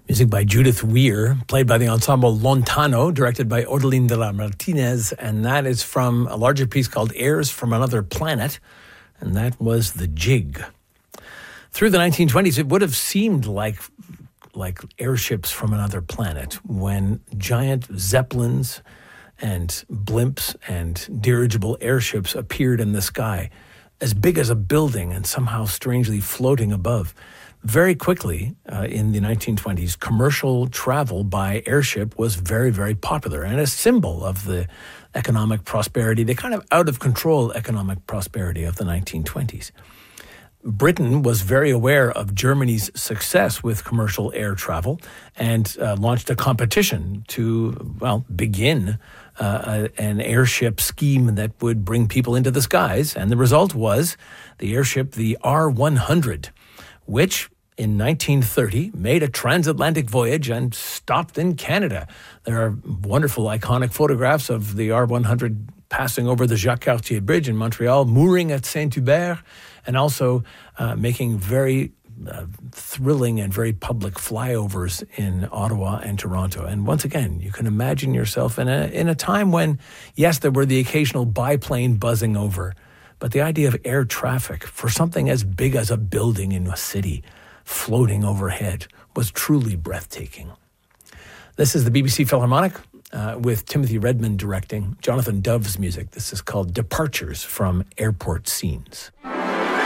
Music by Judith Weir, played by the ensemble Lontano, directed by Odeline de la Martinez, and that is from a larger piece called Airs from Another Planet, and that was The Jig. Through the 1920s, it would have seemed like airships from another planet when giant zeppelins and blimps and dirigible airships appeared in the sky, as big as a building and somehow strangely floating above. Very quickly, in the 1920s, commercial travel by airship was very, very popular and a symbol of the economic prosperity, the kind of out-of-control economic prosperity of the 1920s. Britain was very aware of Germany's success with commercial air travel and launched a competition to, begin an airship scheme that would bring people into the skies. And the result was the airship, the R-100, which in 1930 made a transatlantic voyage and stopped in Canada. There are wonderful, iconic photographs of the R-100 passing over the Jacques-Cartier Bridge in Montreal, mooring at Saint-Hubert, and also making very thrilling and very public flyovers in Ottawa and Toronto. And once again, you can imagine yourself in a time when, yes, there were the occasional biplane buzzing over, but the idea of air traffic for something as big as a building in a city floating overhead was truly breathtaking. This is the BBC Philharmonic with Timothy Redmond directing, Jonathan Dove's music. This is called Departures from Airport Scenes.